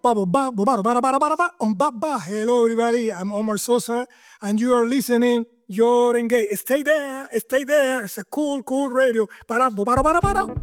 Hello, everybody. I'm Omar Sosa, and you are listening. You're engaged. Stay there. Stay there. It's a cool, cool radio.